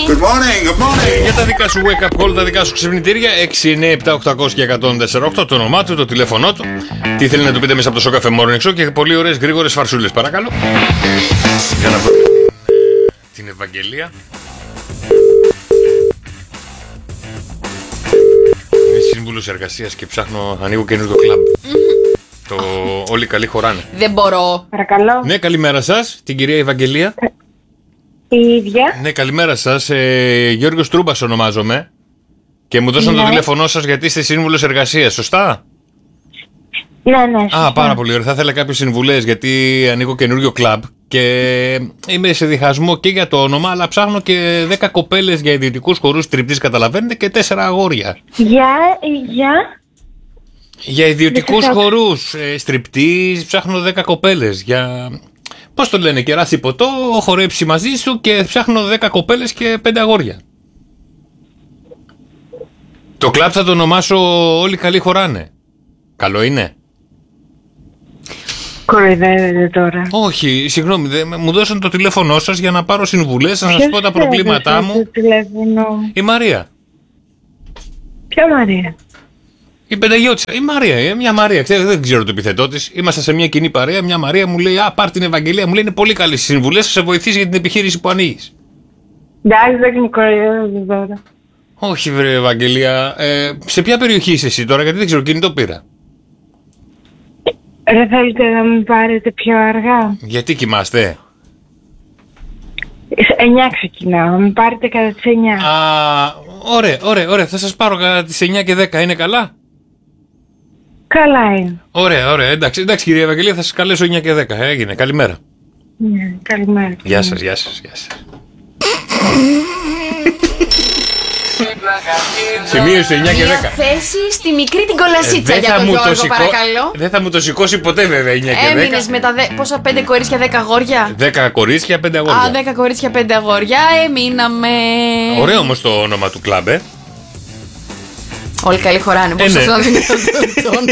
morning. Good morning, good morning. Για τα δικά σου wake up call, τα δικά σου ξυπνητήρια. 6, 9, 7, 800 και 104,8. Το όνομά του, το τηλέφωνό του. Τι θέλει να του πείτε μέσα από το Σοκαφέ Morning Show. Και πολύ ωραίες γρήγορες φαρσούλες, παρακαλώ. Για να βρούμε την Ευαγγελία. Είμαι σύμβουλος εργασίας και ψάχνω, ανοίγω καινούργιο κλαμπ. Το όλοι καλοί χωράνε. Δεν μπορώ. Παρακαλώ. Ναι, καλημέρα σας, την κυρία Ευαγγελία. Η ίδια. Ναι, καλημέρα σας. Γιώργος Τρούμπας ονομάζομαι. Και μου δώσαν το τηλέφωνό σας γιατί είστε σύμβουλος εργασίας, σωστά? Ναι, σωστά. Α, πάρα πολύ ωραία. Θα ήθελα κάποιες συμβουλές γιατί ανοίγω καινούριο κλαμπ και είμαι σε διχασμό και για το όνομα, αλλά ψάχνω και 10 κοπέλες για ιδιωτικούς χορούς τριπτής, καταλαβαίνετε, και 4 αγόρια. Για ιδιωτικούς χορούς, στριπτής, ψάχνω 10 κοπέλες για... Πώς το λένε, κεράσει ποτό, χορέψει μαζί σου και ψάχνω 10 κοπέλες και 5 αγόρια. Το κλαμπ θα το ονομάσω Όλοι καλοί χωράνε. Καλό είναι? Κοροϊδεύετε τώρα. Όχι, συγγνώμη, μου δώσαν το τηλέφωνό σας για να πάρω συμβουλές, να σας πω τα προβλήματά μου. Το τηλέφωνο. Η Μαρία. Ποια Μαρία? Η Πενταγιώτησα. Η Μαρία, μια Μαρία. Ξέρετε, δεν ξέρω το επιθετό της. Είμαστε σε μια κοινή παρέα. Μια Μαρία μου λέει: Α, πάρ' την Ευαγγελία. Μου λέει: Είναι πολύ καλή στις συμβουλές, θα σε βοηθήσει για την επιχείρηση που ανοίγεις. Εντάξει, δεν μου κοροϊδεύετε τώρα. Όχι, βρε Ευαγγελία. Σε ποια περιοχή είσαι εσύ τώρα, γιατί δεν ξέρω, κινητό πήρα. Δεν θέλετε να μου πάρετε πιο αργά? Γιατί κοιμάστε? 9 ξεκινάω, να μου πάρετε κατά τις 9. Α, ωραία. Θα σας πάρω κατά τις 9 και 10. Είναι καλά? Καλά είναι. Ωραία. Εντάξει, κυρία Ευαγγελία, θα σας καλέσω 9 και 10. Έγινε. Καλημέρα. Ναι, καλημέρα. Γεια σας. Σημείωσε 9 και 10. Μια θέση στη μικρή την κολασίτσα για τον Γιώργο, παρακαλώ. Δεν θα μου το σηκώσει ποτέ βέβαια 9 και 10. Έμεινες με τα πόσα, 5 κορίτσια, 10 αγόρια? 10 κορίτσια, 5 αγόρια. Α, 10 κορίτσια, 5 αγόρια, έμειναμε. Ωραίο όμως το όνομα του κλαμπ, Όλοι καλοί χωράνε. Πώς ναι. θα δίνει το όνομα?